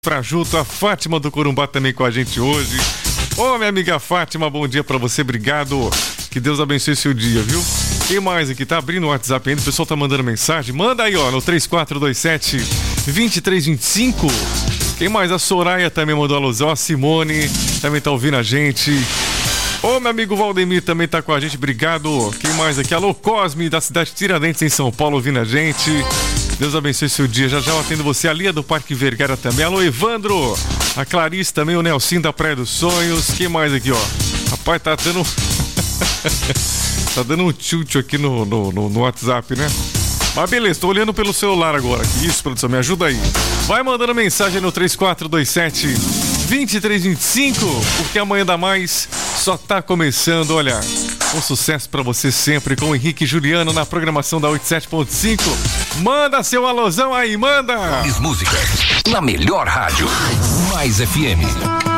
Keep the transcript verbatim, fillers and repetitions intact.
Frajuto, a Fátima do Corumbá também com a gente hoje. Ô, minha amiga Fátima, bom dia pra você, obrigado. Que Deus abençoe seu dia, viu? Quem mais aqui? Tá abrindo o WhatsApp ainda, o pessoal tá mandando mensagem. Manda aí, ó, no três quatro dois sete, dois três dois cinco. Quem mais? A Soraya também mandou alusão. A Simone também tá ouvindo a gente. Ô, meu amigo Valdemir também tá com a gente, obrigado. Quem mais aqui? Alô, Cosme, da cidade de Tiradentes, em São Paulo, ouvindo a gente. Deus abençoe seu dia. Já já eu atendo você. A Lia do Parque Vergara também. Alô, Evandro. A Clarice também. O Nelson da Praia dos Sonhos. Quem mais aqui, ó? Rapaz, tá dando... tá dando um tilt aqui no, no, no, no WhatsApp, né? Mas beleza, tô olhando pelo celular agora. Isso, produção, me ajuda aí. Vai mandando mensagem no três quatro dois sete, dois três dois cinco, porque amanhã dá mais. Só tá começando, olha. Um sucesso pra você sempre com o Henrique e Juliano na programação da oitenta e sete ponto cinco. Manda seu alôzão aí, manda! As músicas na melhor rádio, Mais F M.